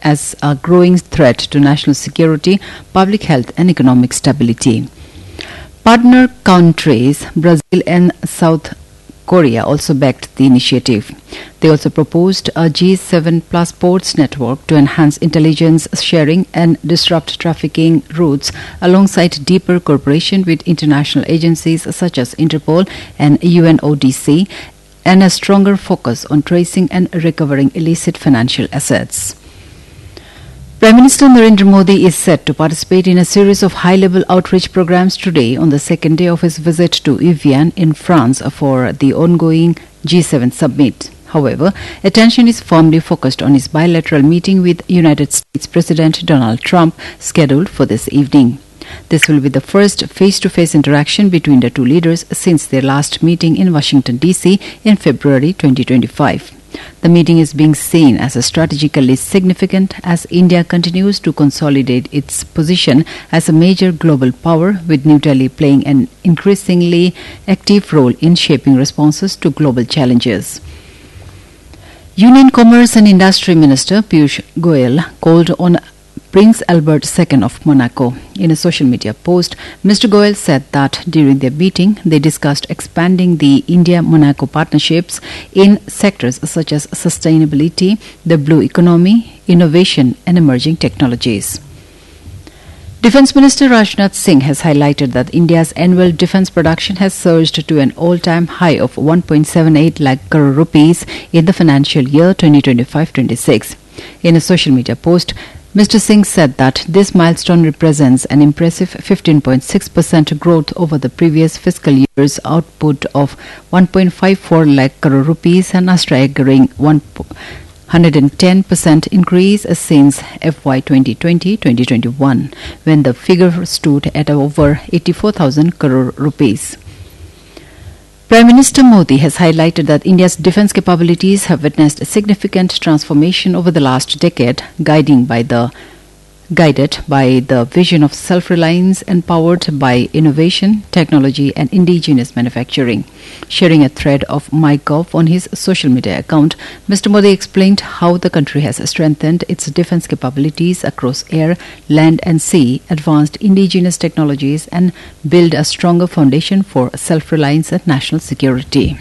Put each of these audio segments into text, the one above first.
as a growing threat to national security, public health and economic stability. Partner countries, Brazil and South Korea, also backed the initiative. They also proposed a G7 plus ports network to enhance intelligence sharing and disrupt trafficking routes alongside deeper cooperation with international agencies such as Interpol and UNODC and a stronger focus on tracing and recovering illicit financial assets. Prime Minister Narendra Modi is set to participate in a series of high-level outreach programs today on the second day of his visit to Evian in France for the ongoing G7 summit. However, attention is firmly focused on his bilateral meeting with United States President Donald Trump scheduled for this evening. This will be the first face-to-face interaction between the two leaders since their last meeting in Washington, D.C. in February 2025. The meeting is being seen as strategically significant as India continues to consolidate its position as a major global power, with New Delhi playing an increasingly active role in shaping responses to global challenges. Union Commerce and Industry Minister Piyush Goyal called on Prince Albert II of Monaco. In a social media post, Mr. Goyal said that during their meeting, they discussed expanding the India-Monaco partnerships in sectors such as sustainability, the blue economy, innovation and emerging technologies. Defence Minister Rajnath Singh has highlighted that India's annual defence production has surged to an all-time high of 1.78 lakh crore rupees in the financial year 2025-26. In a social media post, Mr. Singh said that this milestone represents an impressive 15.6% growth over the previous fiscal year's output of 1.54 lakh crore rupees and a staggering 110% increase since FY 2020-2021, when the figure stood at over 84,000 crore rupees. Prime Minister Modi has highlighted that India's defence capabilities have witnessed a significant transformation over the last decade, guided by the vision of self-reliance empowered by innovation, technology and indigenous manufacturing. Sharing a thread of MyGov on his social media account, Mr. Modi explained how the country has strengthened its defence capabilities across air, land and sea, advanced indigenous technologies and built a stronger foundation for self-reliance and national security.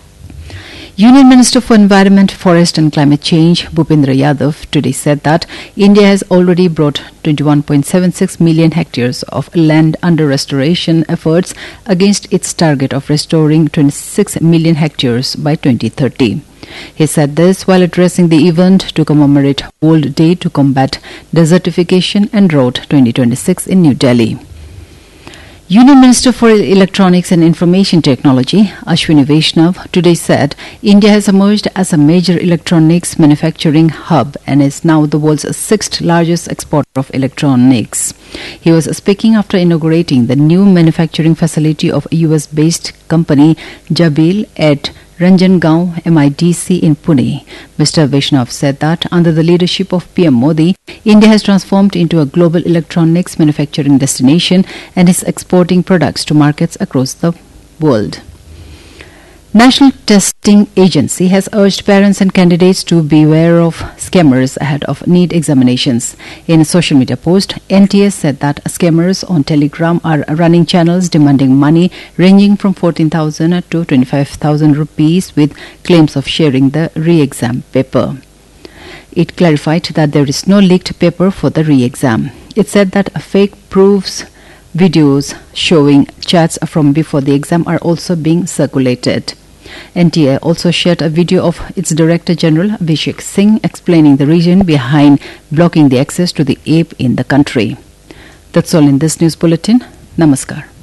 Union Minister for Environment, Forest and Climate Change, Bhupendra Yadav, today said that India has already brought 21.76 million hectares of land under restoration efforts against its target of restoring 26 million hectares by 2030. He said this while addressing the event to commemorate World Day to Combat Desertification and Drought 2026 in New Delhi. Union Minister for Electronics and Information Technology, Ashwini Vaishnav, today said India has emerged as a major electronics manufacturing hub and is now the world's sixth largest exporter of electronics. He was speaking after inaugurating the new manufacturing facility of US-based company Jabil at Ranjangaon MIDC in Pune. Mr. Vaishnav said that under the leadership of PM Modi, India has transformed into a global electronics manufacturing destination and is exporting products to markets across the world. National Testing Agency has urged parents and candidates to beware of scammers ahead of NEET examinations. In a social media post, NTS said that scammers on Telegram are running channels demanding money ranging from 14,000 to 25,000 rupees with claims of sharing the re-exam paper. It clarified that there is no leaked paper for the re-exam. It said that fake proofs videos showing chats from before the exam are also being circulated. NTA also shared a video of its Director General Abhishek Singh explaining the reason behind blocking the access to the app in the country. That's all in this news bulletin. Namaskar.